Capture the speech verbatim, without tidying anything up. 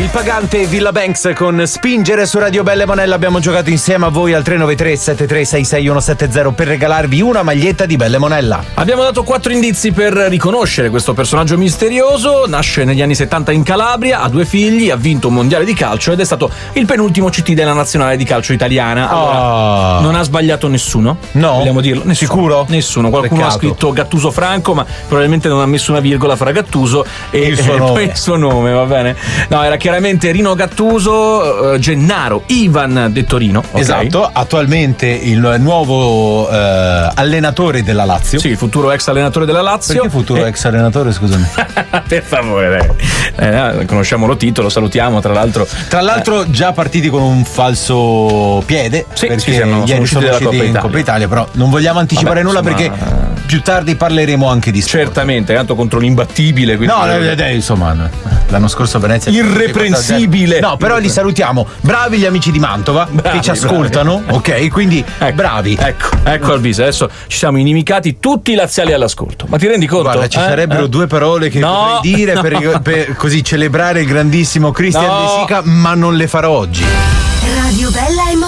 il Pagante Villa Banks con Spingere su Radio Belle Monella. Abbiamo giocato insieme a voi al tre nove tre sette tre sei sei uno sette zero per regalarvi una maglietta di Belle Monella. Abbiamo dato quattro indizi per riconoscere questo personaggio misterioso. Nasce negli anni settanta in Calabria, ha due figli, ha vinto un mondiale di calcio ed è stato il penultimo C T della nazionale di calcio italiana. Allora, oh. non ha sbagliato nessuno? No. Vogliamo dirlo? Nessuno. Sicuro? Nessuno. Qualcuno Peccato. ha scritto Gattuso Franco, ma probabilmente non ha messo una virgola fra Gattuso e il suo e nome. poi il suo nome, va bene? No, era chiaramente Rino Gattuso, eh, Gennaro Ivan De Torino. Okay? Esatto, attualmente il nuovo eh, allenatore della Lazio. Sì, il futuro ex allenatore della Lazio. Perché futuro E- ex allenatore, scusami? per favore, eh, conosciamo lo titolo, salutiamo tra l'altro. Tra l'altro già partiti con un falso piede, Sì, perché sì, sì, hanno- sono ieri usciti sono dalla usciti Coppa in Italia. Coppa Italia, però non vogliamo anticipare Vabbè, nulla insomma, perché più tardi parleremo anche di sport. Certamente, tanto contro l'imbattibile. quindi- No, eh, eh, insomma, l'anno scorso a Venezia Irreprensibile. No, però li salutiamo. Bravi gli amici di Mantova Bravi, che ci ascoltano, ok? Quindi Ecco, bravi. Ecco, ecco Alvise, adesso ci siamo inimicati tutti i laziali all'ascolto. Ma ti rendi conto? Guarda, ci Eh? sarebbero Eh? due parole che No, potrei dire no. per, per così celebrare il grandissimo Christian No. De Sica, ma non le farò oggi. Radio Bella e